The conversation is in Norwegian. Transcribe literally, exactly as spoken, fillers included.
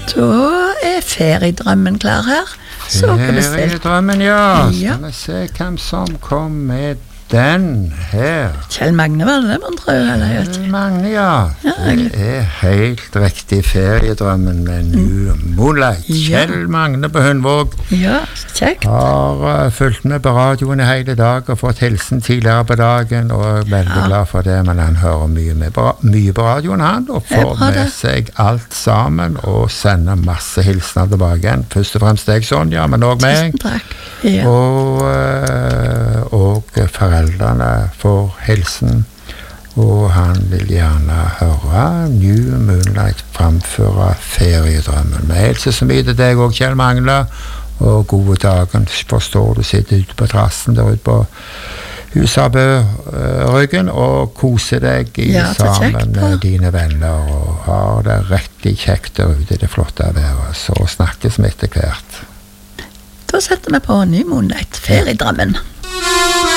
Da er feriedrømmen klar her. Feriedrømmen, ja. Ja. Skal vi se hvem som kom med den her. Kjell Magne var det, man tror, eller jeg vet Kjell ikke. Magne, ja. Ja, Det er helt riktig feriedrømmen med New Moonlight. Ja. Kjell Magne på Hundvåg Ja, kjekt. har uh, fulgt med på radioen i hele dag og fått hilsen tidligere på dagen, og er veldig Ja. glad for det, men han hører mye, med, på- mye på radioen han, og Det er får bra, med det. seg alt sammen, og sender masse hilsener tilbake igjen. Først og fremst deg, Sonja, men også meg. Tusen takk. Ja. Og, øh, og foreldrene får hilsen, og han vil gjerne høre New Moonlight framføre feriedrømmen. Vi hilser så mye til deg også, Kjell Magne, og gode dagen. Forstår du sitter ute på terrassen der ute på Husabø-ryggen og koser deg i Ja, så sammen kjekt, med da. dine venner og har det riktig kjekt der ute i det flotte været. Så snakkes vi etter hvert. Da setter vi på ny Moonlight, feriedrømmen.